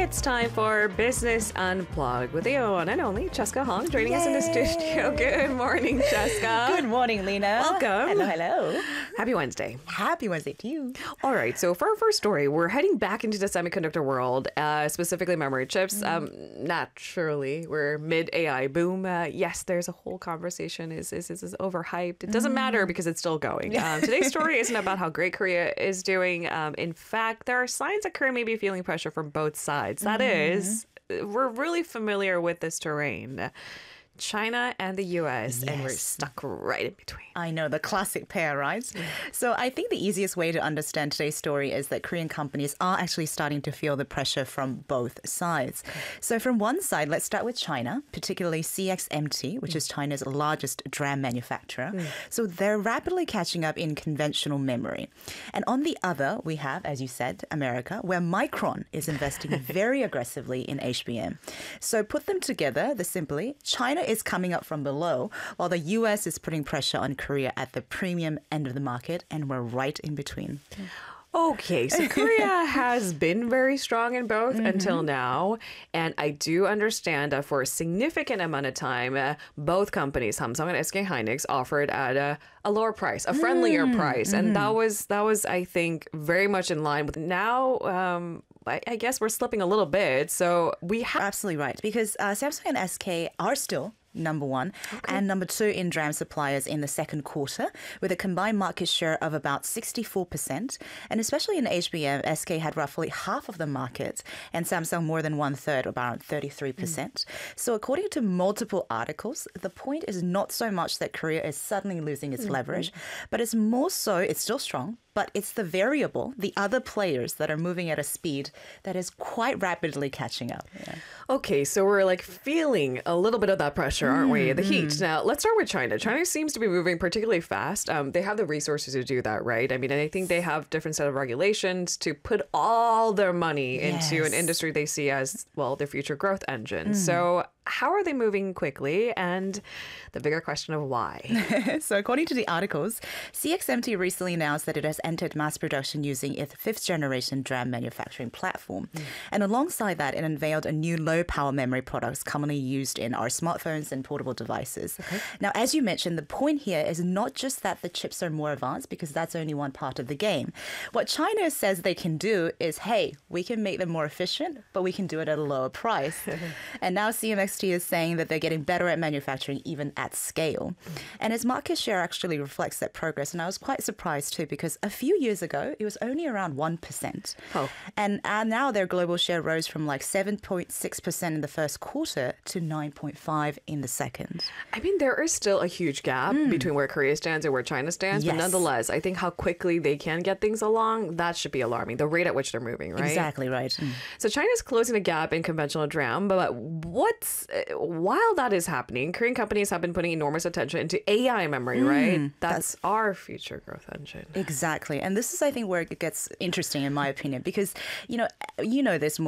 It's time for Business Unplugged with the one and only Cheska Hong joining us in the studio. Good morning, Cheska. Good morning, Lena. Welcome. Hello. Happy Wednesday. Happy Wednesday to you. All right, so for our first story, we're heading back into the semiconductor world, specifically memory chips. Naturally, we're mid-AI boom. Yes, there's a whole conversation. Is overhyped? It doesn't matter because it's still going. Today's story isn't about how great Korea is doing. In fact, there are signs that Korea may be feeling pressure from both sides. That is, we're really familiar with this terrain. China and the US, and we're stuck right in between. I know, the classic pair, right? So I think the easiest way to understand today's story is that Korean companies are actually starting to feel the pressure from both sides. So from one side, let's start with China, particularly CXMT, which is China's largest DRAM manufacturer. So they're rapidly catching up in conventional memory. And on the other, we have, as you said, America, where Micron is investing very aggressively in HBM. So put them together, simply, China is coming up from below, while the US is putting pressure on Korea at the premium end of the market, and we're right in between. Okay, so Korea has been very strong in both until now. And I do understand that for a significant amount of time, both companies, Samsung and SK Hynix, offered at a lower price, a friendlier price. And that was, I think, very much in line with now. I guess we're slipping a little bit. So we have... Absolutely right, because Samsung and SK are still number one and number two in DRAM suppliers in the second quarter, with a combined market share of about 64%. And especially in HBM, SK had roughly half of the market and Samsung more than 1/3, about 33%. So according to multiple articles, the point is not so much that Korea is suddenly losing its leverage, but it's more so, it's still strong, but it's the variable, the other players that are moving at a speed that is quite rapidly catching up. Okay, so we're like feeling a little bit of that pressure, aren't we? The heat. Now, let's start with China. China seems to be moving particularly fast. They have the resources to do that, right? I mean, and I think they have different set of regulations to put all their money into an industry they see as, well, their future growth engine. So how are they moving quickly? And the bigger question of why. So according to the articles, CXMT recently announced that it has entered mass production using its fifth-generation DRAM manufacturing platform. And alongside that, it unveiled a new low-power memory products commonly used in our smartphones and portable devices. Now, as you mentioned, the point here is not just that the chips are more advanced, because that's only one part of the game. What China says they can do is, hey, we can make them more efficient, but we can do it at a lower price. And now CMXT is saying that they're getting better at manufacturing even at scale. And its market share actually reflects that progress. And I was quite surprised too, because a few years ago, it was only around 1%. And now their global share rose from like 7.6% in the first quarter to 9.5% in the second. I mean, there is still a huge gap between where Korea stands and where China stands. But nonetheless, I think how quickly they can get things along, that should be alarming. The rate at which they're moving, right? Exactly right. So China's closing the gap in conventional DRAM. But while that is happening, Korean companies have been putting enormous attention into AI memory, right? That's our future growth engine. Exactly. And this is, I think, where it gets interesting, in my opinion, because, you know this more